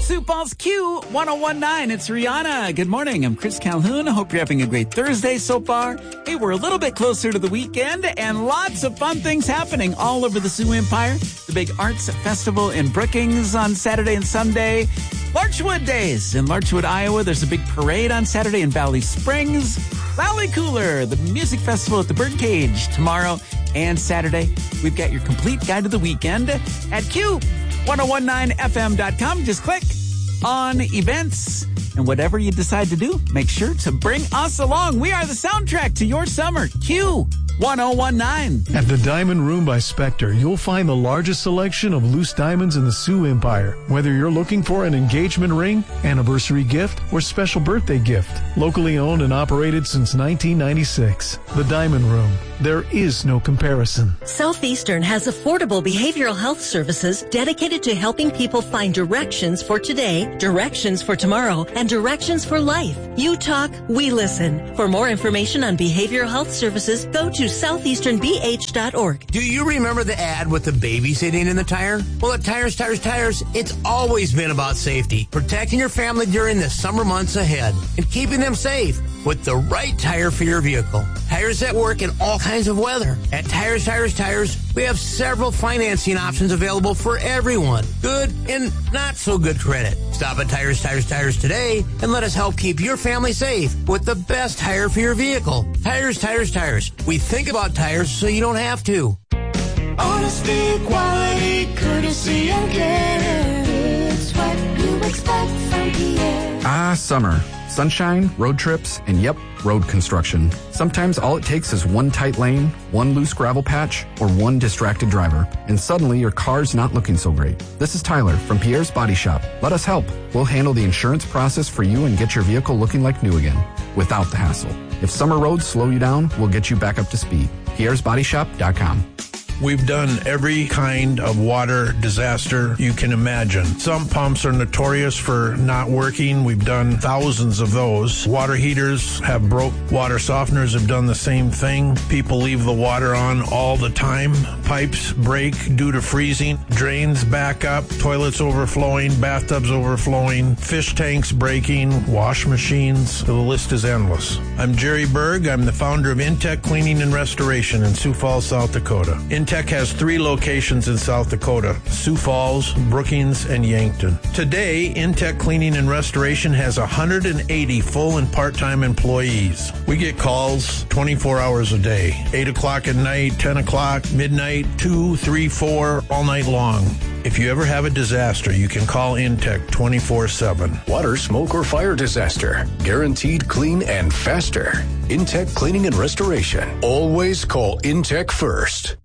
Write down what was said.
Sioux Falls Q1019. It's Rihanna. Good morning. I'm Chris Calhoun. I hope you're having a great Thursday so far. Hey, we're a little bit closer to the weekend and lots of fun things happening all over the Sioux Empire. The big arts festival in Brookings on Saturday and Sunday. Larchwood Days in Larchwood, Iowa. There's a big parade on Saturday in Valley Springs. Valley Cooler, the music festival at the Birdcage tomorrow and Saturday. We've got your complete guide to the weekend at Q1019FM.com. Just click on events, and whatever you decide to do, make sure to bring us along. We are the soundtrack to your summer. Q1019. At the Diamond Room by Spectre, you'll find the largest selection of loose diamonds in the Sioux Empire. Whether you're looking for an engagement ring, anniversary gift, or special birthday gift. Locally owned and operated since 1996. The Diamond Room. There is no comparison. Southeastern has affordable behavioral health services dedicated to helping people find directions for today, directions for tomorrow, and directions for life. You talk, we listen. For more information on behavioral health services, go to southeasternbh.org. Do you remember the ad with the baby sitting in the tire? Well, at Tires, it's always been about safety, protecting your family during the summer months ahead, and keeping them safe with the right tire for your vehicle. Tires that work in all kinds of weather. At Tires, we have several financing options available for everyone. Good and not so good credit. Stop at Tires today and let us help keep your family safe with the best tire for your vehicle. Tires. We think about tires so you don't have to. Honesty, quality, courtesy, and care. It's what you expect from Pierre. Ah, summer. Sunshine, road trips, and yep, road construction. Sometimes all it takes is one tight lane, one loose gravel patch, or one distracted driver, and suddenly your car's not looking so great. This is Tyler from Pierre's Body Shop. Let us help. We'll handle the insurance process for you and get your vehicle looking like new again, without the hassle. If summer roads slow you down, we'll get you back up to speed. Pierre'sBodyShop.com. We've done every kind of water disaster you can imagine. Some pumps are notorious for not working. We've done thousands of those. Water heaters have broke. Water softeners have done the same thing. People leave the water on all the time. Pipes break due to freezing. Drains back up. Toilets overflowing. Bathtubs overflowing. Fish tanks breaking. Wash machines. The list is endless. I'm Jerry Berg. I'm the founder of Intech Cleaning and Restoration in Sioux Falls, South Dakota. Intech has 3 locations in South Dakota: Sioux Falls, Brookings, and Yankton. Today, Intech Cleaning and Restoration has 180 full and part-time employees. We get calls 24 hours a day, 8 o'clock at night, 10 o'clock, midnight, 2, 3, 4, all night long. If you ever have a disaster, you can call Intech 24/7. Water, smoke, or fire disaster. Guaranteed clean and faster. Intech Cleaning and Restoration. Always call Intech first.